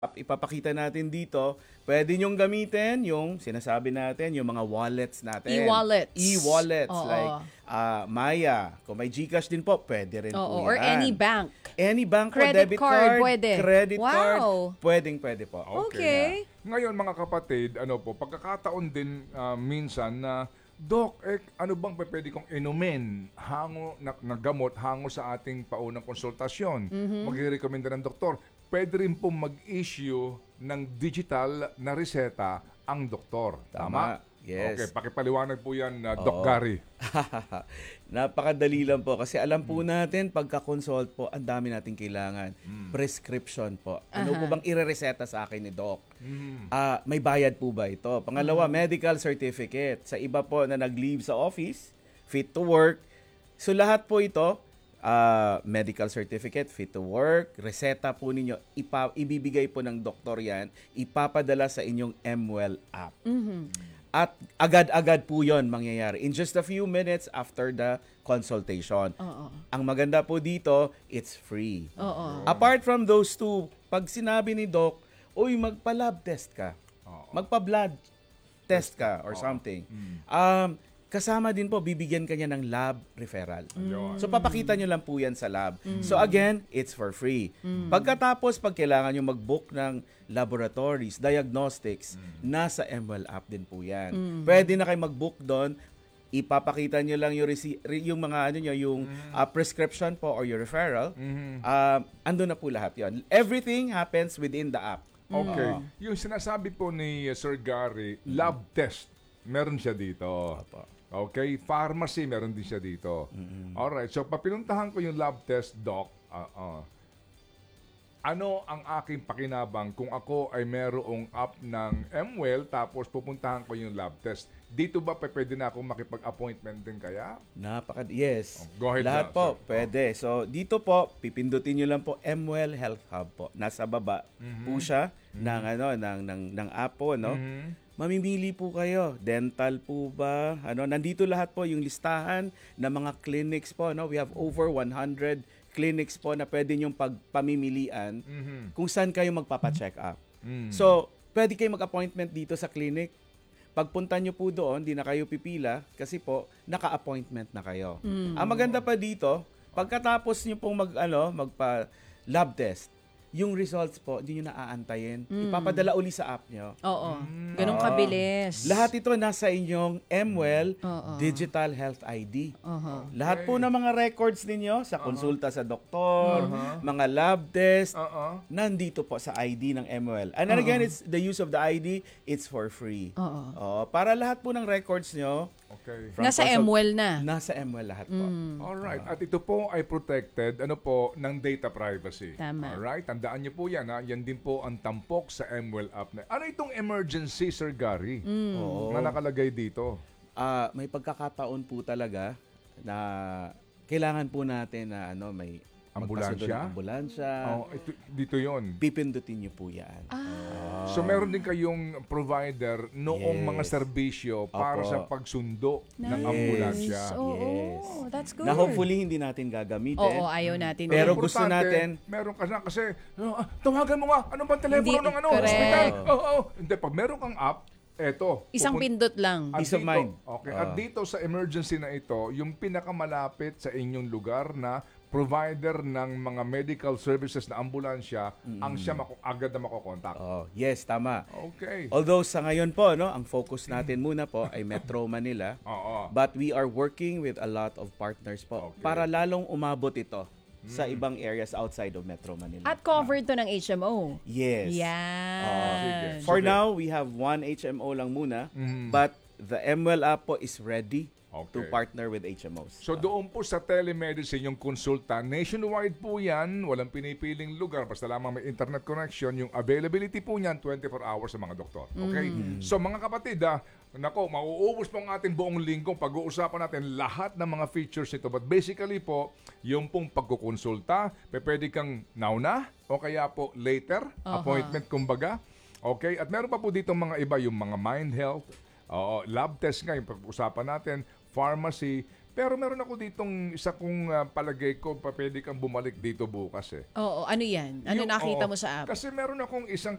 Ipapakita natin dito, pwede nyong gamitin yung sinasabi natin, yung mga wallets natin. E-wallets. E-wallets, Oo. like Maya. Kung may GCash din po, pwede rin po yan. Or any bank. Any bank po, Credit debit card, pwede. credit card, Wow. pwede po. Okay. Ngayon mga kapatid, pagkakataon din minsan na, Dok, ano bang pwede kong inumin na gamot hango sa ating paunang konsultasyon? Magre-recommenda ng doktor. Pwede rin pong mag-issue ng digital na reseta ang doktor. Tama? Yes. Okay, pakipaliwanag po yan, Doc Gary. Napakadali lang po kasi alam po natin pagka-consult po, ang dami nating kailangan. Prescription po. Ano po bang ire-reseta sa akin ni Doc? May bayad po ba ito? Pangalawa, medical certificate. Sa iba po na nag-leave sa office, fit to work. So lahat po ito, medical certificate, fit to work, reseta po ninyo, ibibigay po ng doktor yan, ipapadala sa inyong MWell app. At agad-agad po yon mangyayari. In just a few minutes after the consultation. Ang maganda po dito, it's free. Apart from those two, pag sinabi ni Doc, uy, magpa-lab test ka. Magpa-blood test ka or something. Kasama din po, bibigyan ka niya ng lab referral. So, papakita nyo lang po yan sa lab. So, again, it's for free. Pagkatapos, pag kailangan nyo mag-book ng laboratories, diagnostics, nasa MWell app din po yan. Pwede na kayo mag-book doon. Ipapakita nyo lang yung mga yung prescription po or your referral. Ando na po lahat yon. Everything happens within the app. Okay. Yung sinasabi po ni Sir Gary, lab test, meron siya dito. Okay, pharmacy, meron din siya dito. Alright, so papinuntahan ko yung lab test, Doc. Ano ang aking pakinabang kung ako ay merong app ng MWell tapos pupuntahan ko yung lab test? Dito ba pwede na akong makipag-appointment din kaya? Yes. Go ahead Lahat na, po, sir. pwede. So, dito po, pipindutin nyo lang po MWell Health Hub po. Nasa baba po siya ng app po, no? Mamimili po kayo. Dental po ba? Nandito lahat po yung listahan ng mga clinics po, no? We have over 100 clinics po na pwede nyong pamimilian kung saan kayo magpapa-check up. So, pwede kayo mag-appointment dito sa clinic. Pagpunta nyo po doon, di na kayo pipila kasi po, naka-appointment na kayo. Ang maganda pa dito, pagkatapos nyo pong magpa-lab test, yung results po, hindi nyo naaantayin. Ipapadala uli sa app nyo. Ganun kabilis. Lahat ito nasa inyong MWell Digital Health ID. Lahat po ng mga records ninyo sa konsulta sa doktor, mga lab test, nandito po sa ID ng MWell. And then again, it's the use of the ID, it's for free. Para lahat po ng records nyo, nasa MWell na. Nasa MWell lahat po. Alright, at ito po ay protected ng data privacy. Tama. Alright, tandaan niyo po yan. Yan din po ang tampok sa MWell app. Ano itong emergency, Sir Gary, na nakalagay dito? May pagkakataon po talaga na kailangan po natin na may ambulansya. Dito yon. Pipindutin niyo po yan. So meron din kayong provider noong mga serbisyo para sa pagsundo ng ambulansya. That's good. Na hopefully hindi natin gagamitin. Ayaw natin. Pero gusto natin. Meron ka na kasi, tawagan mo nga, ano bang telepono Hindi, ng correct. hospital? Hindi, pag meron kang app, eto. Isang pindot lang. Peace of mind. Okay. At dito sa emergency na ito, yung pinakamalapit sa inyong lugar na provider ng mga medical services na ambulansya, ang siya agad na makokontak. Yes, tama. Okay. Although sa ngayon po, ang focus natin muna po ay Metro Manila. But we are working with a lot of partners po para lalong umabot ito sa ibang areas outside of Metro Manila. At covered to ng HMO. Yes. Yan. For now, we have one HMO lang muna, but the MWell app po is ready to partner with HMOs. So doon po sa telemedicine, yung konsulta, nationwide po yan, walang pinipiling lugar, basta lamang may internet connection, yung availability po niyan, 24 hours sa mga doktor. Okay? So mga kapatid, mauubos po ang ating buong lingkong pag-uusapan natin lahat ng mga features nito. But basically po, yung pong pagkukonsulta, pwede kang nauna o kaya po later, appointment kumbaga. Okay? At meron pa po dito mga iba, yung mga mind health, lab test nga, yung pag-usapan natin, pharmacy, Pero meron ako ditong isa kong palagay ko, pwede kang bumalik dito bukas eh. Oo, ano yan? Ano nakita mo sa app? Kasi meron akong isang